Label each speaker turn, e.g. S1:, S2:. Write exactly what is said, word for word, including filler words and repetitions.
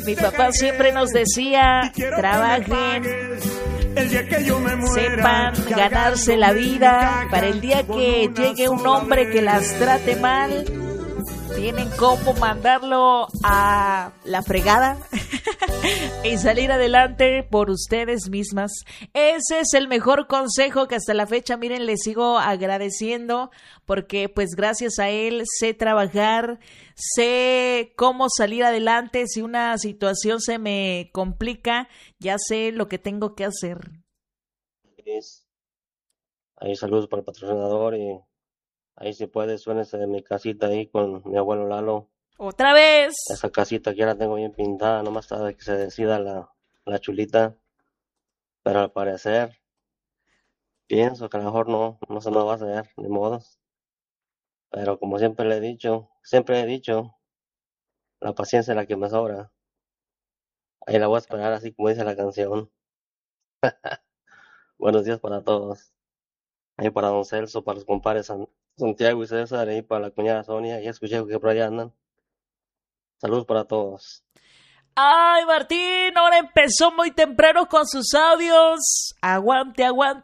S1: Mi papá siempre nos decía, trabajen, sepan ganarse la vida, para el día que llegue un hombre que las trate mal, tienen cómo mandarlo a la fregada y salir adelante por ustedes mismas. Ese es el mejor consejo que hasta la fecha, miren, les sigo agradeciendo, porque pues gracias a él sé trabajar, sé cómo salir adelante. Si una situación se me complica, ya sé lo que tengo que hacer.
S2: Ahí saludos para el patrocinador y ahí si puede suénese de mi casita ahí con mi abuelo Lalo.
S1: Otra vez.
S2: Esa casita que ya la tengo bien pintada, nomás tarde que se decida la, la chulita. Pero al parecer, pienso que a lo mejor no, no se me va a hacer, ni modos. Pero como siempre le he dicho, siempre he dicho, la paciencia es la que me sobra. Ahí la voy a esperar así como dice la canción. Buenos días para todos. Ahí para don Celso, para los compadres San- Santiago y César, ahí para la cuñada Sonia, ya escuché que por allá andan. Saludos para todos.
S1: Ay, Martín, ahora empezó muy temprano con sus audios. Aguante, aguante.